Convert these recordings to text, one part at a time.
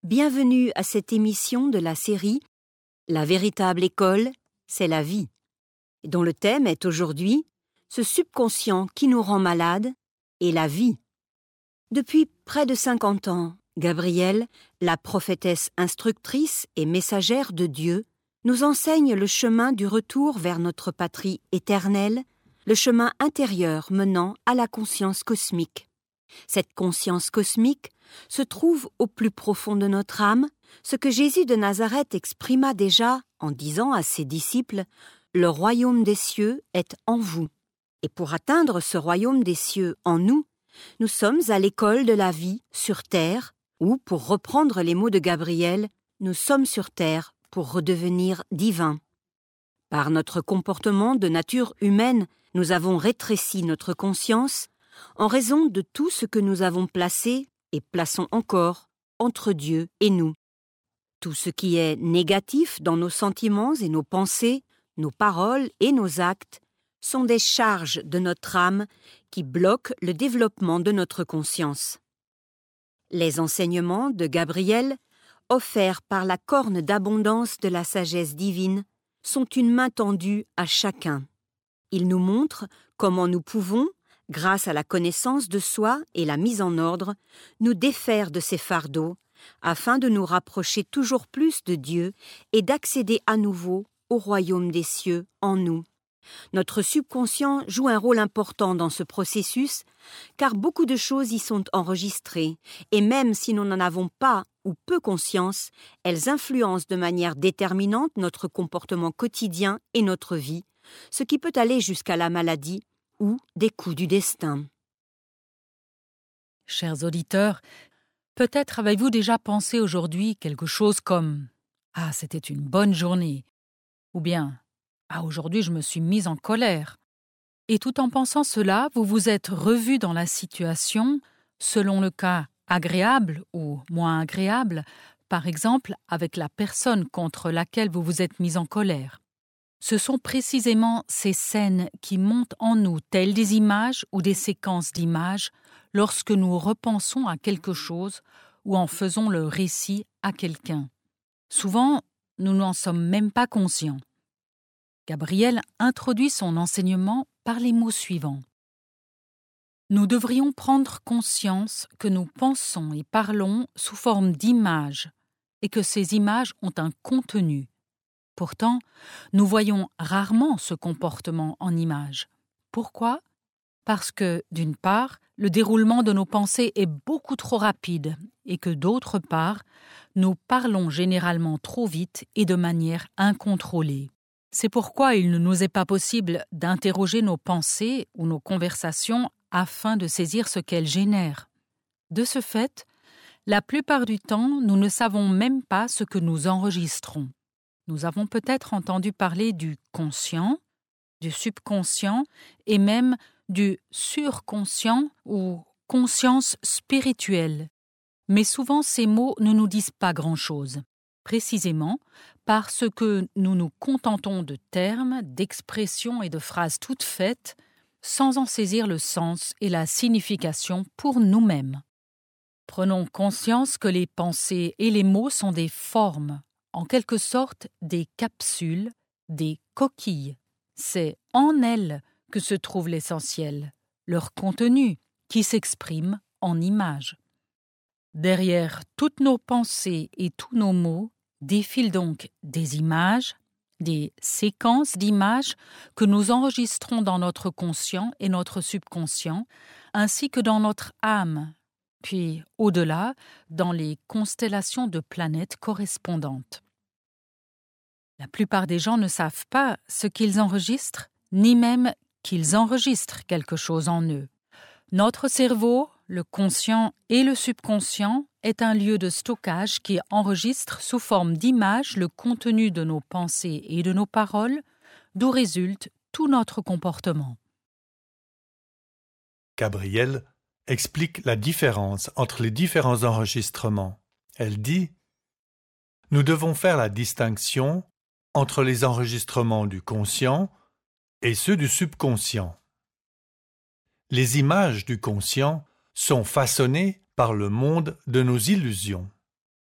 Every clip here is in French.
Bienvenue à cette émission de la série « La véritable école, c'est la vie », dont le thème est aujourd'hui « Ce subconscient qui nous rend malades et la vie ». Depuis près de 50 ans, Gabrielle, la prophétesse instructrice et messagère de Dieu, nous enseigne le chemin du retour vers notre patrie éternelle, le chemin intérieur menant à la conscience cosmique. Cette conscience cosmique se trouve au plus profond de notre âme, ce que Jésus de Nazareth exprima déjà en disant à ses disciples « Le royaume des cieux est en vous ». Et pour atteindre ce royaume des cieux en nous, nous sommes à l'école de la vie sur terre, ou, pour reprendre les mots de Gabriel, nous sommes sur terre pour redevenir divins. Par notre comportement de nature humaine, nous avons rétréci notre conscience en raison de tout ce que nous avons placé et plaçons encore entre Dieu et nous. Tout ce qui est négatif dans nos sentiments et nos pensées, nos paroles et nos actes sont des charges de notre âme qui bloquent le développement de notre conscience. Les enseignements de Gabriel, offerts par la corne d'abondance de la sagesse divine, sont une main tendue à chacun. Ils nous montrent comment nous pouvons, grâce à la connaissance de soi et la mise en ordre, nous défaire de ces fardeaux, afin de nous rapprocher toujours plus de Dieu et d'accéder à nouveau au royaume des cieux en nous. Notre subconscient joue un rôle important dans ce processus, car beaucoup de choses y sont enregistrées, et même si nous n'en avons pas ou peu conscience, elles influencent de manière déterminante notre comportement quotidien et notre vie, ce qui peut aller jusqu'à la maladie ou des coups du destin. Chers auditeurs, peut-être avez-vous déjà pensé aujourd'hui quelque chose comme « Ah, c'était une bonne journée » ou bien « Ah, aujourd'hui je me suis mise en colère ». Et tout en pensant cela, vous vous êtes revu dans la situation, selon le cas agréable ou moins agréable, par exemple avec la personne contre laquelle vous vous êtes mis en colère. Ce sont précisément ces scènes qui montent en nous telles des images ou des séquences d'images lorsque nous repensons à quelque chose ou en faisons le récit à quelqu'un. Souvent, nous n'en sommes même pas conscients. Gabriel introduit son enseignement par les mots suivants. Nous devrions prendre conscience que nous pensons et parlons sous forme d'images et que ces images ont un contenu. Pourtant, nous voyons rarement ce comportement en images. Pourquoi ? Parce que, d'une part, le déroulement de nos pensées est beaucoup trop rapide et que, d'autre part, nous parlons généralement trop vite et de manière incontrôlée. C'est pourquoi il ne nous est pas possible d'interroger nos pensées ou nos conversations afin de saisir ce qu'elles génèrent. De ce fait, la plupart du temps, nous ne savons même pas ce que nous enregistrons. Nous avons peut-être entendu parler du conscient, du subconscient et même du surconscient ou conscience spirituelle. Mais souvent ces mots ne nous disent pas grand-chose, précisément parce que nous nous contentons de termes, d'expressions et de phrases toutes faites sans en saisir le sens et la signification pour nous-mêmes. Prenons conscience que les pensées et les mots sont des formes, en quelque sorte des capsules, des coquilles. C'est en elles que se trouve l'essentiel, leur contenu, qui s'exprime en images. Derrière toutes nos pensées et tous nos mots défilent donc des images, des séquences d'images que nous enregistrons dans notre conscient et notre subconscient, ainsi que dans notre âme, puis au-delà, dans les constellations de planètes correspondantes. La plupart des gens ne savent pas ce qu'ils enregistrent, ni même qu'ils enregistrent quelque chose en eux. Notre cerveau, le conscient et le subconscient, est un lieu de stockage qui enregistre sous forme d'images le contenu de nos pensées et de nos paroles, d'où résulte tout notre comportement. Gabrielle explique la différence entre les différents enregistrements. Elle dit « Nous devons faire la distinction entre les enregistrements du conscient et ceux du subconscient. Les images du conscient sont façonnées par le monde de nos illusions.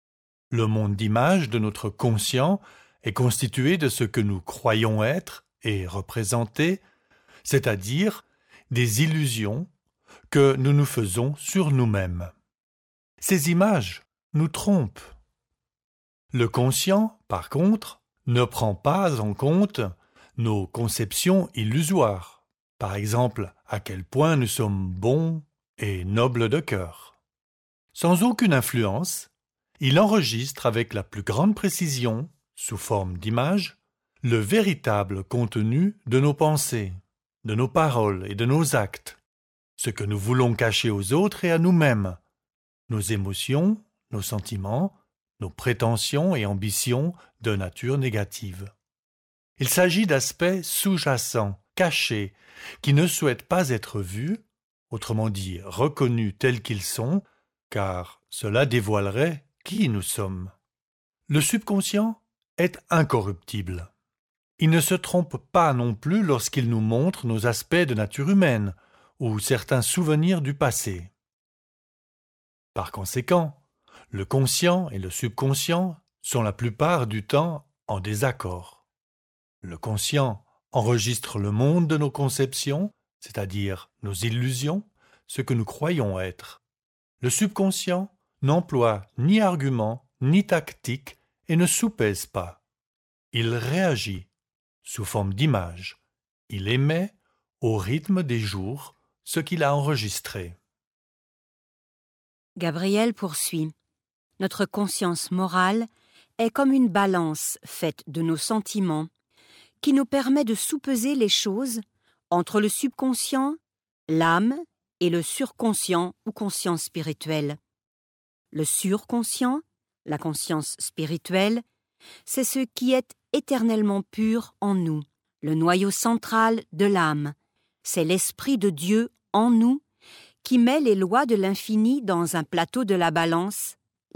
Le monde d'image de notre conscient est constitué de ce que nous croyons être et représenter, c'est-à-dire des illusions que nous nous faisons sur nous-mêmes. Ces images nous trompent. Le conscient, par contre, ne prend pas en compte nos conceptions illusoires. Par exemple, à quel point nous sommes bons et nobles de cœur. Sans aucune influence, il enregistre avec la plus grande précision, sous forme d'image, le véritable contenu de nos pensées, de nos paroles et de nos actes, ce que nous voulons cacher aux autres et à nous-mêmes, nos émotions, nos sentiments, nos prétentions et ambitions de nature négative. Il s'agit d'aspects sous-jacents, cachés, qui ne souhaitent pas être vus, autrement dit reconnus tels qu'ils sont, car cela dévoilerait qui nous sommes. Le subconscient est incorruptible. Il ne se trompe pas non plus lorsqu'il nous montre nos aspects de nature humaine ou certains souvenirs du passé. Par conséquent, le conscient et le subconscient sont la plupart du temps en désaccord. Le conscient enregistre le monde de nos conceptions, c'est-à-dire nos illusions, ce que nous croyons être. Le subconscient n'emploie ni argument ni tactique et ne soupèse pas. Il réagit sous forme d'image. Il émet au rythme des jours ce qu'il a enregistré. Gabriel poursuit. Notre conscience morale est comme une balance faite de nos sentiments qui nous permet de soupeser les choses entre le subconscient, l'âme et le surconscient ou conscience spirituelle. Le surconscient, la conscience spirituelle, c'est ce qui est éternellement pur en nous, le noyau central de l'âme. C'est l'Esprit de Dieu en nous qui met les lois de l'infini dans un plateau de la balance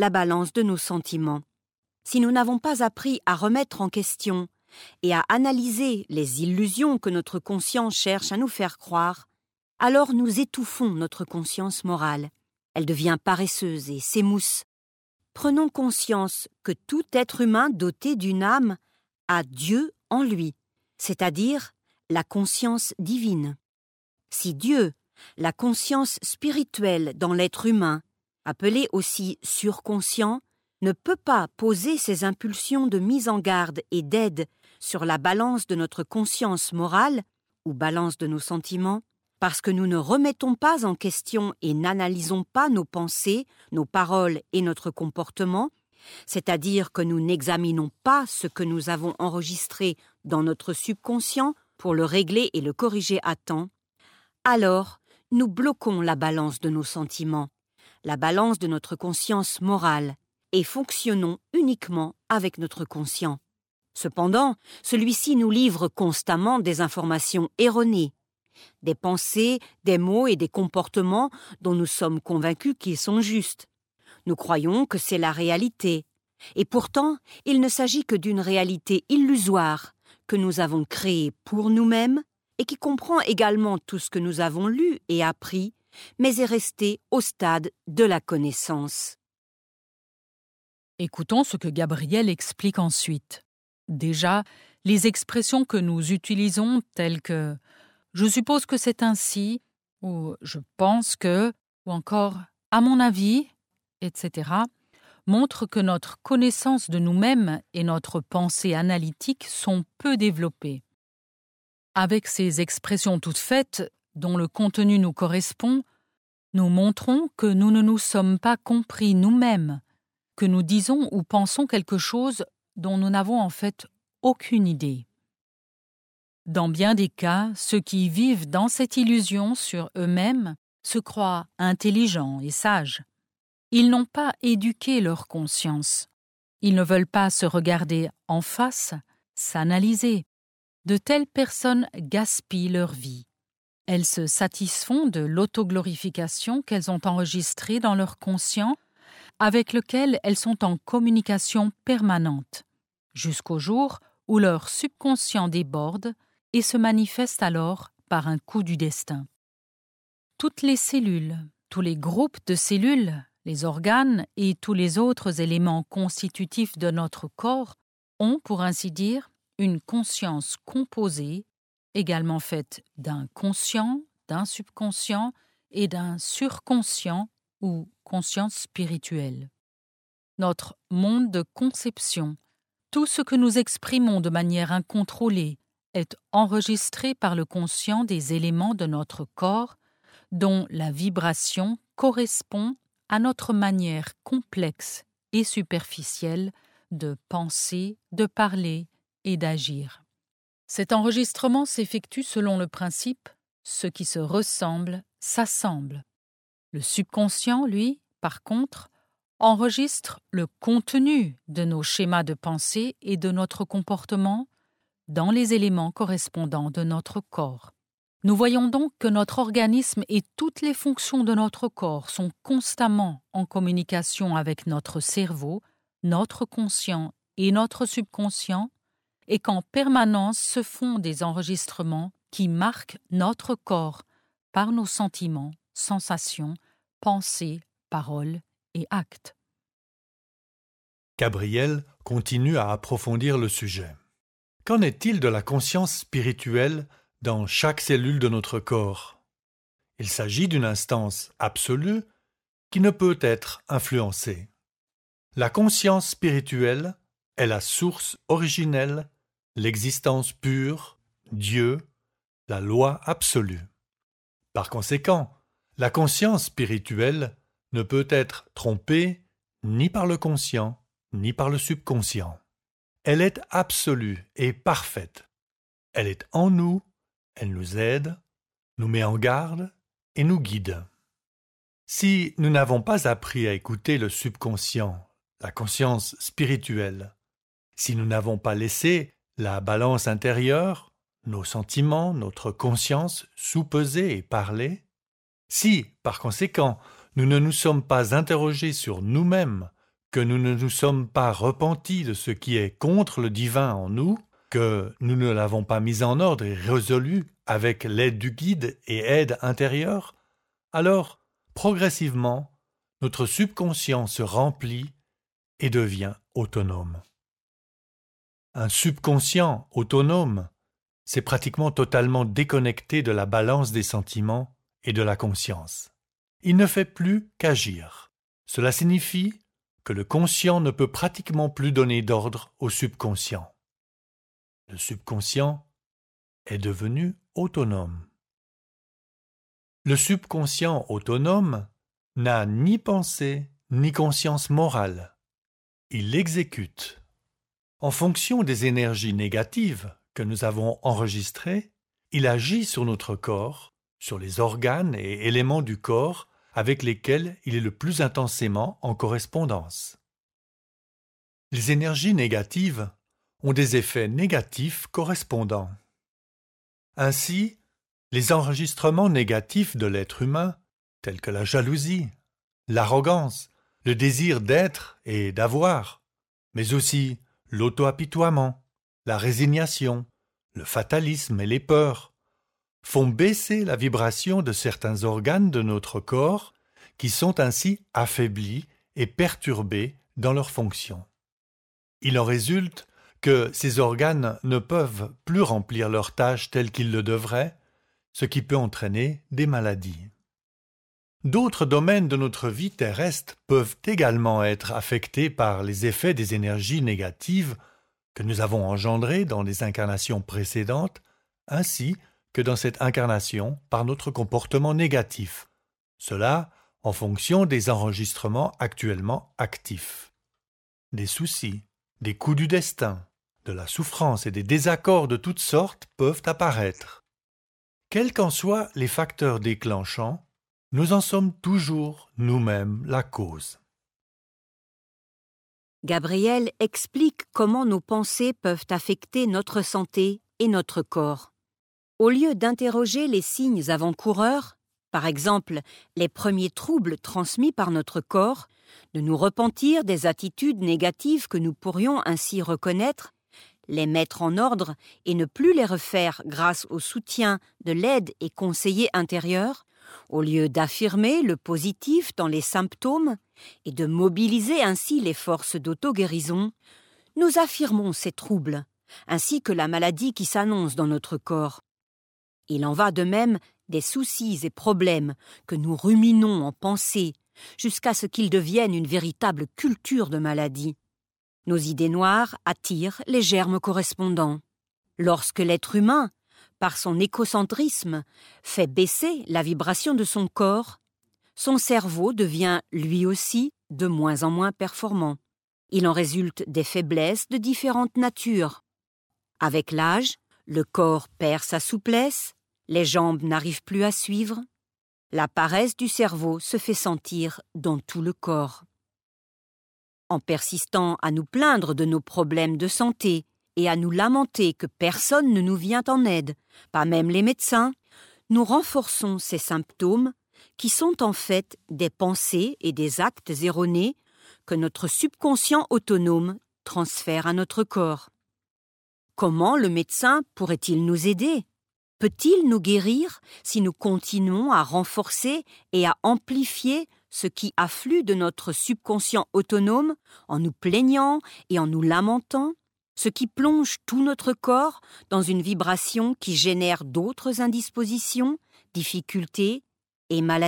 de nos sentiments. Si nous n'avons pas appris à remettre en question et à analyser les illusions que notre conscience cherche à nous faire croire, alors nous étouffons notre conscience morale. Elle devient paresseuse et s'émousse. Prenons conscience que tout être humain doté d'une âme a Dieu en lui, c'est-à-dire la conscience divine. Si Dieu, la conscience spirituelle dans l'être humain, appelée aussi surconscient, ne peut pas poser ses impulsions de mise en garde et d'aide sur la balance de notre conscience morale, ou balance de nos sentiments, parce que nous ne remettons pas en question et n'analysons pas nos pensées, nos paroles et notre comportement, c'est-à-dire que nous n'examinons pas ce que nous avons enregistré dans notre subconscient pour le régler et le corriger à temps, alors nous bloquons la balance de nos sentiments, la balance de notre conscience morale, et fonctionnons uniquement avec notre conscient. Cependant, celui-ci nous livre constamment des informations erronées, des pensées, des mots et des comportements dont nous sommes convaincus qu'ils sont justes. Nous croyons que c'est la réalité, et pourtant, il ne s'agit que d'une réalité illusoire que nous avons créée pour nous-mêmes et qui comprend également tout ce que nous avons lu et appris, mais est restée au stade de la connaissance. Écoutons ce que Gabriel explique ensuite. Déjà, les expressions que nous utilisons telles que « je suppose que c'est ainsi » ou « je pense que » ou encore « à mon avis », etc., montrent que notre connaissance de nous-mêmes et notre pensée analytique sont peu développées. Avec ces expressions toutes faites, dont le contenu nous correspond, nous montrons que nous ne nous sommes pas compris nous-mêmes, que nous disons ou pensons quelque chose dont nous n'avons en fait aucune idée. Dans bien des cas, ceux qui vivent dans cette illusion sur eux-mêmes se croient intelligents et sages. Ils n'ont pas éduqué leur conscience. Ils ne veulent pas se regarder en face, s'analyser. De telles personnes gaspillent leur vie. Elles se satisfont de l'autoglorification qu'elles ont enregistrée dans leur conscient, avec lequel elles sont en communication permanente, jusqu'au jour où leur subconscient déborde et se manifeste alors par un coup du destin. Toutes les cellules, tous les groupes de cellules, Les organes et tous les autres éléments constitutifs de notre corps ont, pour ainsi dire, une conscience composée, également faite d'un conscient, d'un subconscient et d'un surconscient ou conscience spirituelle. Notre monde de conception, tout ce que nous exprimons de manière incontrôlée, est enregistré par le conscient des éléments de notre corps dont la vibration correspond à notre manière complexe et superficielle de penser, de parler et d'agir. Cet enregistrement s'effectue selon le principe « ce qui se ressemble s'assemble ». Le subconscient, lui, par contre, enregistre le contenu de nos schémas de pensée et de notre comportement dans les éléments correspondants de notre corps. Nous voyons donc que notre organisme et toutes les fonctions de notre corps sont constamment en communication avec notre cerveau, notre conscient et notre subconscient, et qu'en permanence se font des enregistrements qui marquent notre corps par nos sentiments, sensations, pensées, paroles et actes. Gabriel continue à approfondir le sujet. Qu'en est-il de la conscience spirituelle dans chaque cellule de notre corps? Il s'agit d'une instance absolue qui ne peut être influencée. La conscience spirituelle est la source originelle, l'existence pure, Dieu, la loi absolue. Par conséquent, la conscience spirituelle ne peut être trompée ni par le conscient, ni par le subconscient. Elle est absolue et parfaite. Elle est en nous, elle nous aide, nous met en garde et nous guide. Si nous n'avons pas appris à écouter le subconscient, la conscience spirituelle, si nous n'avons pas laissé la balance intérieure, nos sentiments, notre conscience soupeser et parler, si, par conséquent, nous ne nous sommes pas interrogés sur nous-mêmes, que nous ne nous sommes pas repentis de ce qui est contre le divin en nous, que nous ne l'avons pas mis en ordre et résolu avec l'aide du guide et aide intérieure, alors, progressivement, notre subconscient se remplit et devient autonome. Un subconscient autonome, c'est pratiquement totalement déconnecté de la balance des sentiments et de la conscience. Il ne fait plus qu'agir. Cela signifie que le conscient ne peut pratiquement plus donner d'ordre au subconscient. Le subconscient est devenu autonome. Le subconscient autonome n'a ni pensée ni conscience morale. Il exécute. En fonction des énergies négatives que nous avons enregistrées, il agit sur notre corps, sur les organes et éléments du corps avec lesquels il est le plus intensément en correspondance. Les énergies négatives ont des effets négatifs correspondants. Ainsi, les enregistrements négatifs de l'être humain, tels que la jalousie, l'arrogance, le désir d'être et d'avoir, mais aussi l'auto-apitoiement, la résignation, le fatalisme et les peurs, font baisser la vibration de certains organes de notre corps qui sont ainsi affaiblis et perturbés dans leurs fonctions. Il en résulte que ces organes ne peuvent plus remplir leurs tâches telles qu'ils le devraient, ce qui peut entraîner des maladies. D'autres domaines de notre vie terrestre peuvent également être affectés par les effets des énergies négatives que nous avons engendrées dans les incarnations précédentes, ainsi que dans cette incarnation par notre comportement négatif. Cela en fonction des enregistrements actuellement actifs. Des soucis, des coups du destin, de la souffrance et des désaccords de toutes sortes peuvent apparaître. Quels qu'en soient les facteurs déclenchants, nous en sommes toujours nous-mêmes la cause. Gabriel explique comment nos pensées peuvent affecter notre santé et notre corps. Au lieu d'interroger les signes avant-coureurs, par exemple les premiers troubles transmis par notre corps, de nous repentir des attitudes négatives que nous pourrions ainsi reconnaître, les mettre en ordre et ne plus les refaire grâce au soutien de l'aide et conseiller intérieur, Au lieu d'affirmer le positif dans les symptômes et de mobiliser ainsi les forces d'auto-guérison, nous affirmons ces troubles, ainsi que la maladie qui s'annonce dans notre corps. Il en va de même des soucis et problèmes que nous ruminons en pensée jusqu'à ce qu'ils deviennent une véritable culture de maladie. Nos idées noires attirent les germes correspondants. Lorsque l'être humain, par son écocentrisme, fait baisser la vibration de son corps, son cerveau devient lui aussi de moins en moins performant. Il en résulte des faiblesses de différentes natures. Avec l'âge, le corps perd sa souplesse, les jambes n'arrivent plus à suivre, la paresse du cerveau se fait sentir dans tout le corps. En persistant à nous plaindre de nos problèmes de santé et à nous lamenter que personne ne nous vient en aide, pas même les médecins, nous renforçons ces symptômes qui sont en fait des pensées et des actes erronés que notre subconscient autonome transfère à notre corps. Comment le médecin pourrait-il nous aider ? Peut-il nous guérir si nous continuons à renforcer et à amplifier ce qui afflue de notre subconscient autonome en nous plaignant et en nous lamentant, ce qui plonge tout notre corps dans une vibration qui génère d'autres indispositions, difficultés et maladies ?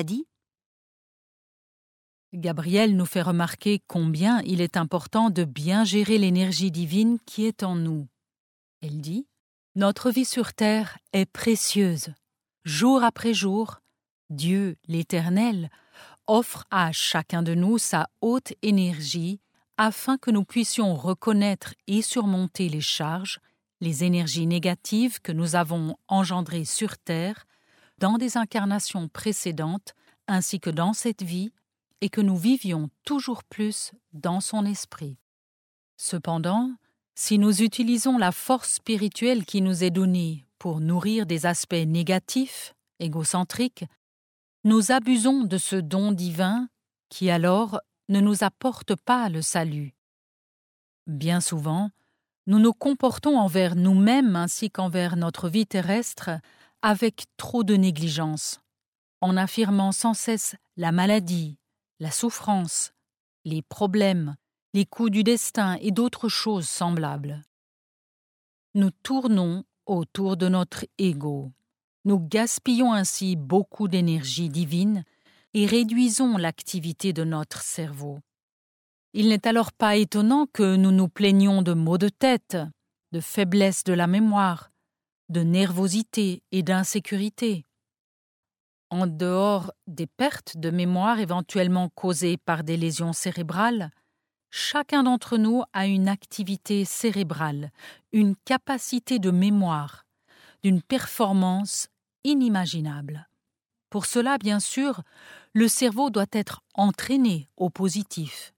Gabrielle nous fait remarquer combien il est important de bien gérer l'énergie divine qui est en nous. Elle dit « Notre vie sur terre est précieuse. Jour après jour, Dieu, l'Éternel, offre à chacun de nous sa haute énergie afin que nous puissions reconnaître et surmonter les charges, les énergies négatives que nous avons engendrées sur terre dans des incarnations précédentes ainsi que dans cette vie et que nous vivions toujours plus dans son esprit. Cependant, si nous utilisons la force spirituelle qui nous est donnée pour nourrir des aspects négatifs, égocentriques, nous abusons de ce don divin qui alors ne nous apporte pas le salut. Bien souvent, nous nous comportons envers nous-mêmes ainsi qu'envers notre vie terrestre avec trop de négligence, en affirmant sans cesse la maladie, la souffrance, les problèmes, les coups du destin et d'autres choses semblables. Nous tournons autour de notre ego. Nous gaspillons ainsi beaucoup d'énergie divine et réduisons l'activité de notre cerveau. Il n'est alors pas étonnant que nous nous plaignions de maux de tête, de faiblesse de la mémoire, de nervosité et d'insécurité. En dehors des pertes de mémoire éventuellement causées par des lésions cérébrales, chacun d'entre nous a une activité cérébrale, une capacité de mémoire, d'une performance inimaginable. Pour cela, bien sûr, le cerveau doit être entraîné au positif.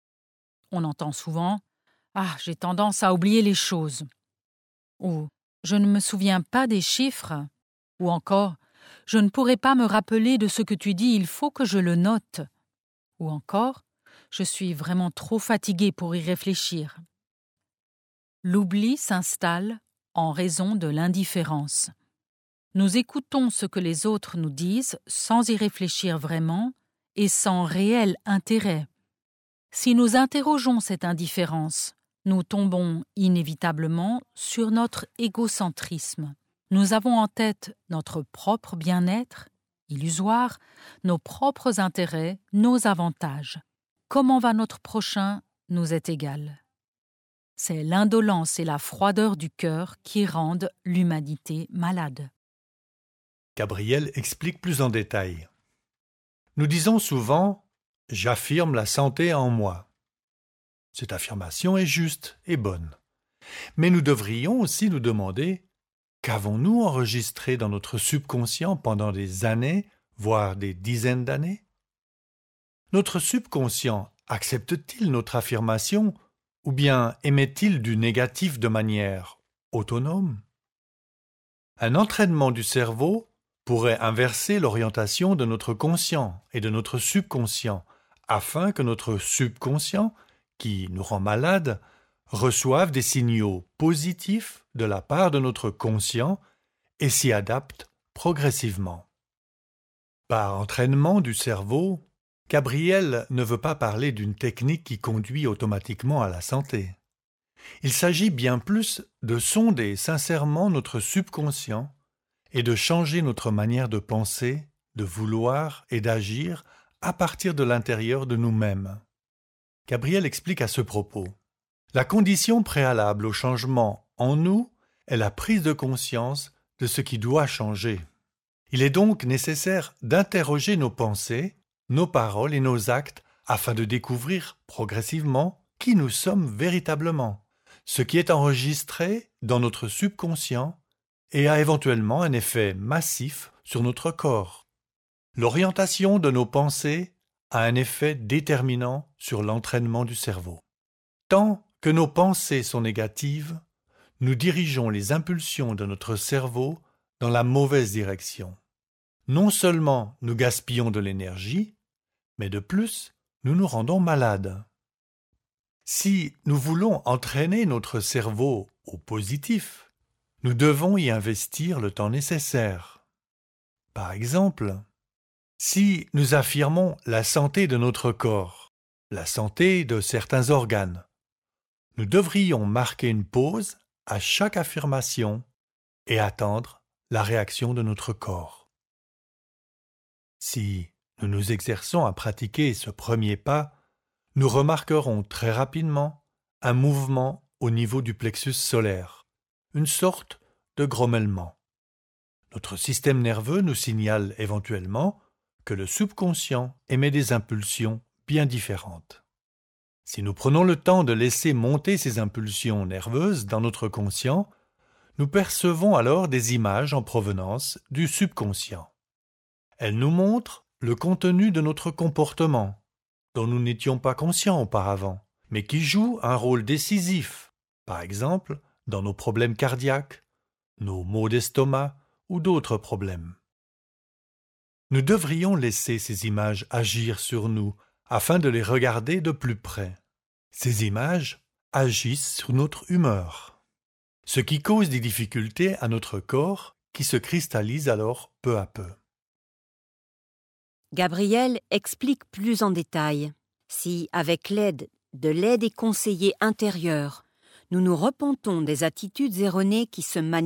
On entend souvent « Ah, j'ai tendance à oublier les choses » ou « Je ne me souviens pas des chiffres » ou encore « Je ne pourrai pas me rappeler de ce que tu dis, il faut que je le note » ou encore « Je suis vraiment trop fatigué pour y réfléchir ». L'oubli s'installe en raison de l'indifférence. Nous écoutons ce que les autres nous disent sans y réfléchir vraiment et sans réel intérêt. Si nous interrogeons cette indifférence, nous tombons inévitablement sur notre égocentrisme. Nous avons en tête notre propre bien-être, illusoire, nos propres intérêts, nos avantages. Comment va notre prochain nous est égal. C'est l'indolence et la froideur du cœur qui rendent l'humanité malade. Gabrielle explique plus en détail. Nous disons souvent « j'affirme la santé en moi ». Cette affirmation est juste et bonne. Mais nous devrions aussi nous demander qu'avons-nous enregistré dans notre subconscient pendant des années, voire des dizaines d'années ? Notre subconscient accepte-t-il notre affirmation ou bien émet-il du négatif de manière autonome ? Un entraînement du cerveau pourrait inverser l'orientation de notre conscient et de notre subconscient afin que notre subconscient, qui nous rend malade, reçoive des signaux positifs de la part de notre conscient et s'y adapte progressivement. Par entraînement du cerveau, Gabriel ne veut pas parler d'une technique qui conduit automatiquement à la santé. Il s'agit bien plus de sonder sincèrement notre subconscient et de changer notre manière de penser, de vouloir et d'agir à partir de l'intérieur de nous-mêmes. Gabriel explique à ce propos. La condition préalable au changement en nous est la prise de conscience de ce qui doit changer. Il est donc nécessaire d'interroger nos pensées, nos paroles et nos actes afin de découvrir progressivement qui nous sommes véritablement, ce qui est enregistré dans notre subconscient et a éventuellement un effet massif sur notre corps. L'orientation de nos pensées a un effet déterminant sur l'entraînement du cerveau. Tant que nos pensées sont négatives, nous dirigeons les impulsions de notre cerveau dans la mauvaise direction. Non seulement nous gaspillons de l'énergie, mais de plus, nous nous rendons malades. Si nous voulons entraîner notre cerveau au positif, nous devons y investir le temps nécessaire. Par exemple, si nous affirmons la santé de notre corps, la santé de certains organes, nous devrions marquer une pause à chaque affirmation et attendre la réaction de notre corps. Si nous nous exerçons à pratiquer ce premier pas, nous remarquerons très rapidement un mouvement au niveau du plexus solaire, une sorte de grommellement. Notre système nerveux nous signale éventuellement que le subconscient émet des impulsions bien différentes. Si nous prenons le temps de laisser monter ces impulsions nerveuses dans notre conscient, nous percevons alors des images en provenance du subconscient. Elles nous montrent le contenu de notre comportement, dont nous n'étions pas conscients auparavant, mais qui joue un rôle décisif, par exemple dans nos problèmes cardiaques, nos maux d'estomac ou d'autres problèmes. Nous devrions laisser ces images agir sur nous afin de les regarder de plus près. Ces images agissent sur notre humeur, ce qui cause des difficultés à notre corps qui se cristallisent alors peu à peu. Gabriel explique plus en détail. Si, avec l'aide des conseillers intérieurs, nous nous repentons des attitudes erronées qui se manifestent